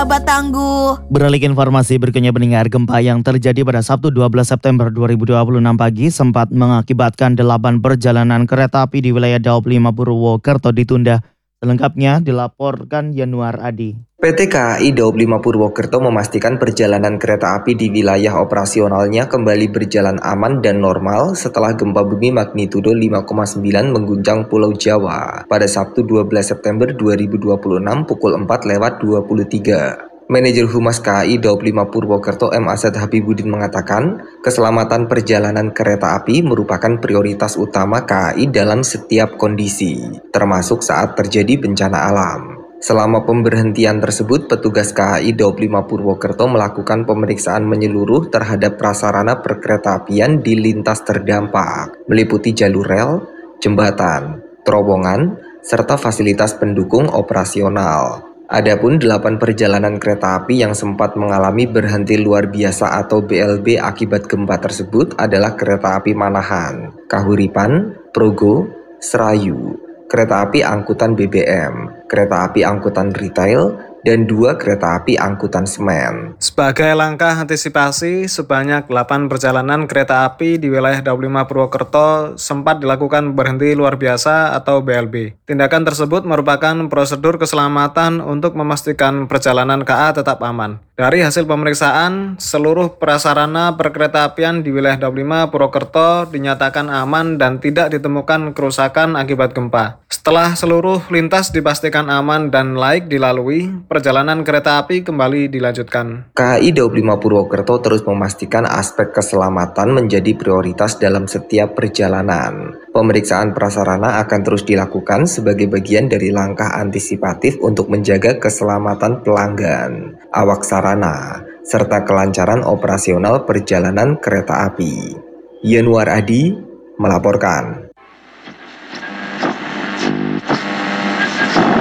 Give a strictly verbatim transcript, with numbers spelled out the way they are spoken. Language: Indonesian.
sahabat tangguh. Beralih ke informasi berikutnya, pendengar, gempa yang terjadi pada Sabtu dua belas September dua ribu dua puluh enam pagi sempat mengakibatkan delapan perjalanan kereta api di wilayah Daop lima Purwokerto ditunda. Selengkapnya dilaporkan Yanuar Adi. P T K A I Daop lima Purwokerto memastikan perjalanan kereta api di wilayah operasionalnya kembali berjalan aman dan normal setelah gempa bumi magnitudo lima koma sembilan mengguncang Pulau Jawa pada Sabtu dua belas September dua ribu dua puluh enam pukul empat lewat dua puluh tiga. Manajer Humas K A I Daop lima Purwokerto M. Asad Habibudin mengatakan, keselamatan perjalanan kereta api merupakan prioritas utama K A I dalam setiap kondisi, termasuk saat terjadi bencana alam. Selama pemberhentian tersebut, petugas K A I Daop lima Purwokerto melakukan pemeriksaan menyeluruh terhadap prasarana perkeretaapian di lintas terdampak, meliputi jalur rel, jembatan, terowongan, serta fasilitas pendukung operasional. Adapun delapan perjalanan kereta api yang sempat mengalami berhenti luar biasa atau B L B akibat gempa tersebut adalah kereta api Manahan, Kahuripan, Progo, Serayu, kereta api angkutan B B M, kereta api angkutan retail, dan dua kereta api angkutan semen. Sebagai langkah antisipasi, sebanyak delapan perjalanan kereta api di wilayah Daop lima Purwokerto sempat dilakukan berhenti luar biasa atau B L B. Tindakan tersebut merupakan prosedur keselamatan untuk memastikan perjalanan K A tetap aman. Dari hasil pemeriksaan, seluruh prasarana perkeretaapian di wilayah Daop lima Purwokerto dinyatakan aman dan tidak ditemukan kerusakan akibat gempa. Setelah seluruh lintas dipastikan aman dan layak dilalui, perjalanan kereta api kembali dilanjutkan. K A I Daop lima Purwokerto terus memastikan aspek keselamatan menjadi prioritas dalam setiap perjalanan. Pemeriksaan prasarana akan terus dilakukan sebagai bagian dari langkah antisipatif untuk menjaga keselamatan pelanggan, awak sarana, serta kelancaran operasional perjalanan kereta api. Yanuar Adi melaporkan.